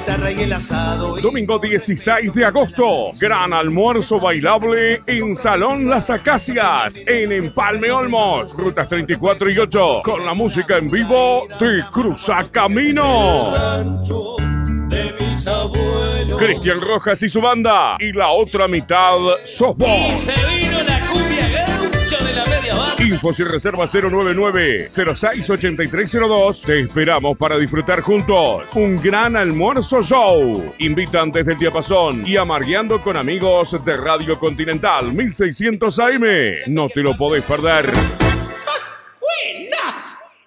guitarra y el asado. Domingo 16 de agosto, gran almuerzo bailable en Salón Las Acacias, en Empalme Olmos, rutas 34 y 8, con la música en vivo de Cruzacamino. De mis abuelos. Cristian Rojas y su banda, y la otra mitad sos vos. Y se vino la cumbia gaucho de la media banda. Infos y reservas 099-068302. Te esperamos para disfrutar juntos un gran almuerzo show. Invitan desde el Diapasón y Amargueando con Amigos de Radio Continental 1600 AM. No te lo podés perder.